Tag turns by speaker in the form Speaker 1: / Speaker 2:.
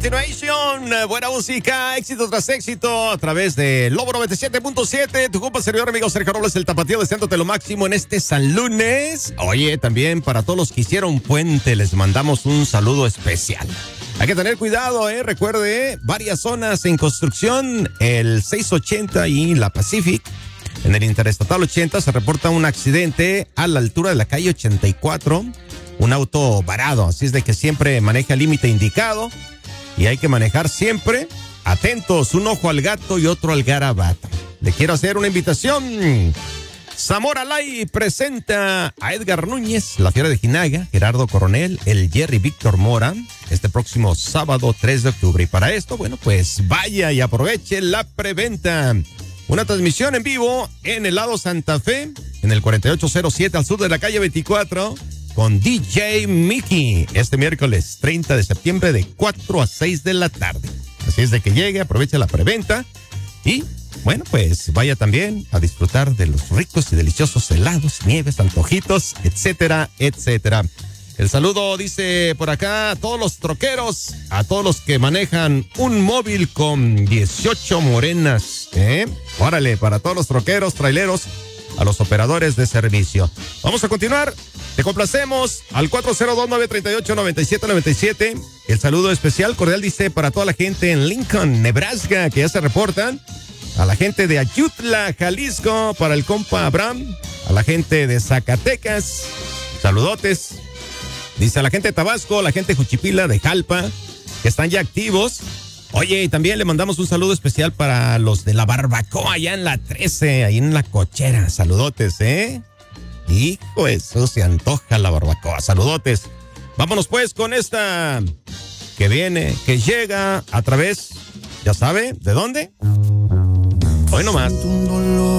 Speaker 1: continuation, buena música, éxito tras éxito a través de Lobo 97.7. Tu compa servidor amigo Sergio Robles, el tapatío, deseándote lo máximo en este San Lunes. Oye, también para todos los que hicieron puente, les mandamos un saludo especial. Hay que tener cuidado, recuerde, varias zonas en construcción, el 680 y la Pacific. En el Interestatal 80 se reporta un accidente a la altura de la calle 84. Un auto varado, así es de que siempre maneja el límite indicado y hay que manejar siempre atentos, un ojo al gato y otro al garabato. Le quiero hacer una invitación. Zamora Lai presenta a Edgar Núñez, La Fiera de Jinaga, Gerardo Coronel, el Jerry Víctor Mora, este próximo sábado 3 de octubre. Y para esto, bueno, pues vaya y aproveche la preventa. Una transmisión en vivo en el lado Santa Fe, en el 4807 al sur de la calle 24. Con DJ Mickey, este miércoles 30 de septiembre de 4 a 6 de la tarde. Así es de que llegue, aproveche la preventa y, bueno, pues vaya también a disfrutar de los ricos y deliciosos helados, nieves, antojitos, etcétera, etcétera. El saludo dice por acá a todos los troqueros, a todos los que manejan un móvil con 18 morenas, Órale, para todos los troqueros, traileros, a los operadores de servicio. Vamos a continuar. Te complacemos al 402-938-9797. El saludo especial cordial dice para toda la gente en Lincoln, Nebraska, que ya se reportan. A la gente de Ayutla, Jalisco, para el compa Abraham. A la gente de Zacatecas, saludotes. Dice a la gente de Tabasco, la gente de Juchipila, de Jalpa, que están ya activos. Oye, y también le mandamos un saludo especial para los de la barbacoa allá en la 13, ahí en la cochera. Saludotes, Hijo, eso se antoja la barbacoa. Saludotes. Vámonos pues con esta que viene, que llega a través, ya sabe, ¿de dónde? Hoy nomás.